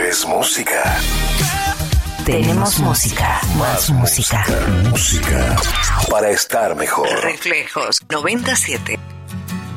¿Quieres música? Tenemos música, más música. Música para estar mejor. Reflejos 97.